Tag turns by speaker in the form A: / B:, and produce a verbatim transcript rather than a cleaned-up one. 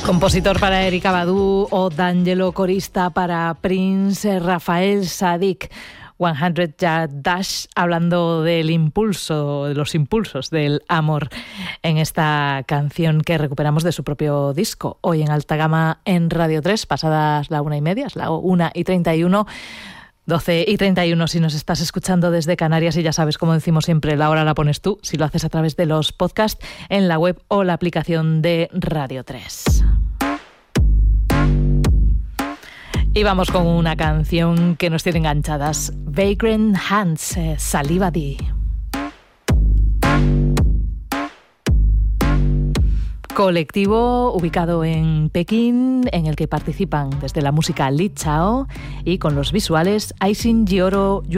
A: Compositor para Erykah Badu o D'Angelo, corista para Prince, Rafael Sadiq. cien Yard Dash, hablando del impulso, de los impulsos del amor en esta canción que recuperamos de su propio disco. Hoy en Alta Gama en Radio tres, pasadas la una y media, es la una y treinta y uno, doce y treinta y uno si nos estás escuchando desde Canarias, y ya sabes, como decimos siempre, la hora la pones tú, si lo haces a través de los podcasts en la web o la aplicación de Radio tres. Y vamos con una canción que nos tiene enganchadas. Vagrant Hands, eh, Saliva D. Colectivo ubicado en Pekín, en el que participan desde la música Li Chao y con los visuales Aisin Gioro